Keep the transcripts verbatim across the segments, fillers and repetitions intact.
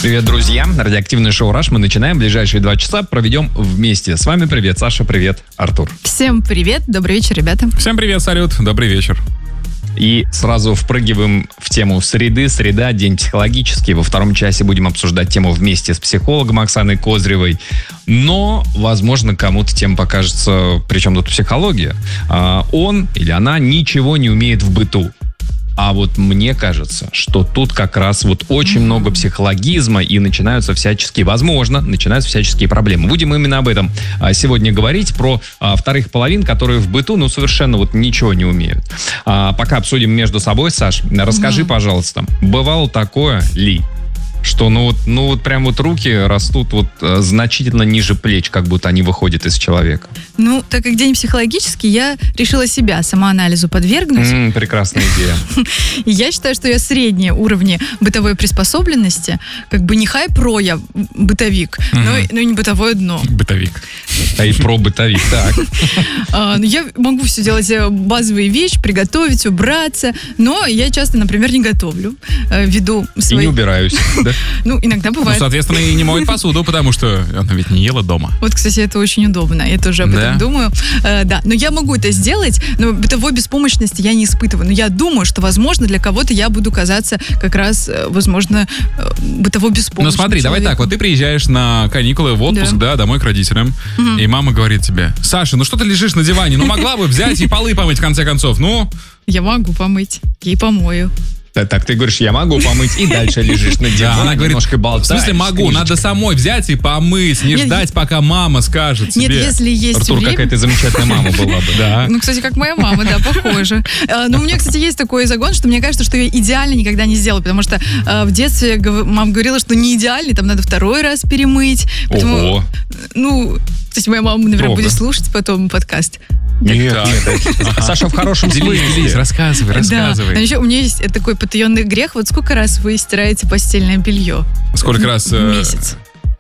Привет, друзья. Радиоактивное шоу «Раш». Мы начинаем. Ближайшие два часа проведем вместе. С вами привет, Саша, привет, Артур. Всем привет. Добрый вечер, ребята. Всем привет, салют. Добрый вечер. И сразу впрыгиваем в тему среды. Среда, день психологический. Во втором часе будем обсуждать тему вместе с психологом Оксаной Козыревой. Но, возможно, кому-то тема покажется, причем тут психология. Он или она ничего не умеет в быту. А вот мне кажется, что тут как раз вот очень mm-hmm. много психологизма и начинаются всяческие, возможно, начинаются всяческие проблемы. Будем именно об этом а, сегодня говорить, про а, вторых половин, которые в быту, ну, совершенно вот ничего не умеют. А, пока обсудим между собой, Саш, расскажи, mm-hmm. пожалуйста, бывало такое ли, что ну вот, ну вот прям вот руки растут вот а, значительно ниже плеч, как будто они выходят из человека? Ну, так как день психологический, я решила себя самоанализу подвергнуть. Mm, прекрасная идея. И я считаю, что я средние уровни бытовой приспособленности. Как бы не хай-про я бытовик, mm-hmm. но, но и не бытовое дно. Бытовик. А и про бытовик, так. А, ну, я могу все делать базовые вещи, приготовить, убраться, но я часто, например, не готовлю. Ввиду своей... И не убираюсь, да? Ну, иногда бывает. Ну, соответственно, и не моет посуду, потому что она ведь не ела дома. Вот, кстати, это очень удобно. Я тоже об этом Да? думаю. Э, да, но я могу это сделать, но бытовой беспомощности я не испытываю. Но я думаю, что, возможно, для кого-то я буду казаться как раз, э, возможно, э, бытово беспомощным. Ну смотри, давай так, вот ты приезжаешь на каникулы в отпуск, да, Да. домой к родителям, Мгм. и мама говорит тебе: Саша, ну что ты лежишь на диване? Ну могла бы взять и полы помыть в конце концов, ну? Я могу помыть, я и помою. Да, так ты говоришь, я могу помыть, и дальше лежишь на Да, диване, она говорит, немножко в болтаешь. смысле могу, книжечкой. надо самой взять и помыть, не Нет, ждать, пока мама скажет тебе. Нет, если есть Артур, время... какая ты замечательная мама была бы. Да. Ну, кстати, как моя мама, да, похоже. А, Но у меня, кстати, есть такой загон, что мне кажется, что я идеально никогда не сделаю, потому что а, в детстве гов- мама говорила, что не идеальный, там надо второй раз перемыть. Поэтому, Ого. ну, кстати, моя мама, наверное, Строго. будет слушать потом подкаст. Нет, Так. нет. Саша в хорошем Делись, делись, смысле. рассказывай, Да, рассказывай. но еще у меня есть такой потаенный грех. Вот сколько раз вы стираете постельное белье? Сколько раз... В э, месяц.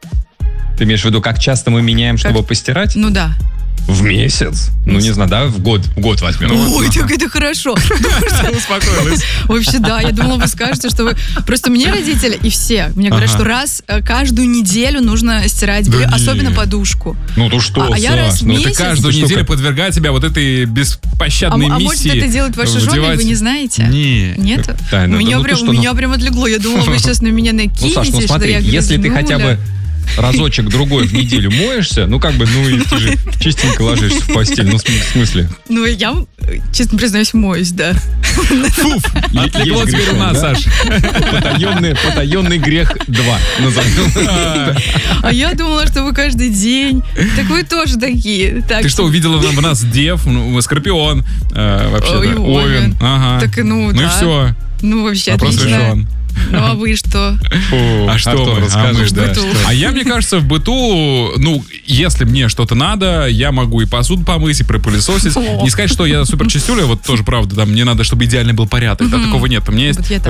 Ты имеешь в виду, как часто мы меняем, чтобы Как? постирать? Ну да. В месяц? Ну, не знаю, да, в год, в год возьмем. Ой, так это хорошо. Успокоилась. Вообще, да, я думала, вы скажете, что вы... Просто мне родители и все, мне говорят, Ага. что раз э, каждую неделю нужно стирать белье, Да особенно нет. подушку. Ну, то что, А- а я Саш, раз в ну, Ты месяц? каждую Ты что, неделю как- подвергать себя вот этой А, беспощадной а миссии. может, это делают ваши жены, вдевать- вы не знаете? Не. Нет? Тайна. У меня, Ну, ты прям, что, у ну- меня прям отлегло. Я думала, вы сейчас на меня Ну, накинете, Саш, ну что смотри, я если ты хотя бы грязнуля. разочек-другой в неделю моешься, ну, как бы, ну, и ты же чистенько ложишься в постель. Ну, в см- в смысле? Ну, я, э, честно признаюсь, моюсь, да. Фуф, отлегло Есть теперь у грешок, нас, да? Саш. Потаенный, потаенный грех два. Назовем. А я думала, что вы каждый день. Так вы тоже такие. Так, Ты что, увидела нам- в нас Дев, ну, Скорпион, э, вообще, Ой, да, Овен. Овен. Ага. Так, ну, Ну и да. все. Ну, вообще, Вопрос отлично. решен. Ну, а вы что? А что Артур, мы? А расскажи, мы, да, да. что? А я, мне кажется, в быту, ну, если мне что-то надо, я могу и посуду помыть, и пропылесосить. О. Не сказать, что я супер чистюля, вот тоже правда, там, мне надо, чтобы идеальный был порядок, да, Мгм. такого нет. У меня есть Вот я